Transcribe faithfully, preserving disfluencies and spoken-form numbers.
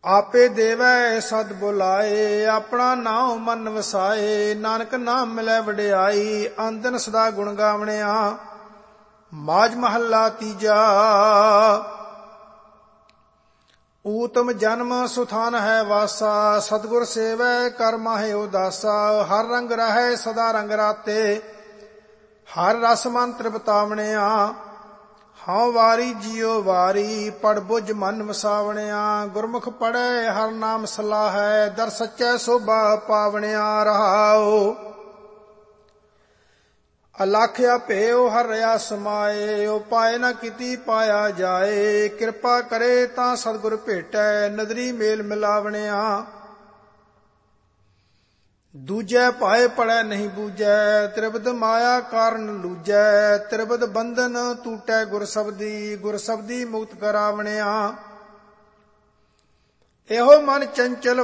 ਆਪੇ ਦੇਵੈ ਸਦ ਬੁਲਾਏ, ਆਪਣਾ ਨਾਉ ਮਨ ਵਸਾਏ। ਨਾਨਕ ਨਾਮ ਮਿਲੈ ਵਡਿਆਈ, ਅੰਦਨ ਸਦਾ ਗੁਣ ਗਾਵਣਿਆ। ਮਾਝ ਮਹੱਲਾ ਤੀਜਾ। ਊਤਮ ਜਨਮ ਸੁਥਾਨ ਹੈ ਵਾਸਾ, ਸਤਿਗੁਰ ਸੇਵੈ ਕਰ ਮਾਹੇ ਉਦਾਸਾ। ਹਰ ਰੰਗ ਰਹੈ ਸਦਾ ਰੰਗ ਰਾਤੇ, ਹਰ ਰਸ ਮਨ ਤ੍ਰਿਪਤਾਵਣਿਆ। ਹਉ ਵਾਰੀ ਜਿਉ ਵਾਰੀ, ਪੜ ਬੁਝ ਮਨ ਵਸਾਵਣਿਆ। ਗੁਰਮੁਖ ਪੜੈ ਹਰ ਨਾਮ ਸਲਾਹੈ, ਦਰ ਸੱਚੈ ਸੋਭਾ ਪਾਵਣਿਆ। ਰਹਾਉ ਅਲਖਿਆ ਭੇਉ ਹਰ ਰਿਆ ਸਮਾਏ, ਉਪਾਇ ਨ ਕੀਤੀ ਪਾਇਆ ਜਾਏ। ਕਿਰਪਾ ਕਰੇ ਤਾਂ ਸਤਿਗੁਰ ਭੇਟੈ, ਨਦਰੀ ਮੇਲ ਮਿਲਾਵਣਿਆ। ਦੂਜੈ ਭਾਏ ਪੜੈ ਨਹੀਂ ਬੂਝੈ, ਤ੍ਰਿਪਦ ਮਾਇਆ ਕਾਰਨ ਲੂਝੈ। ਤ੍ਰਿਪਦ ਬੰਧਨ ਟੂਟੈ ਗੁਰ ਸਬਦੀ, ਗੁਰ ਸਬਦੀ ਮੁਕਤ ਕਰਾਵਣਿਆ। ਇਹੋ ਮਨ ਚੰਚਲ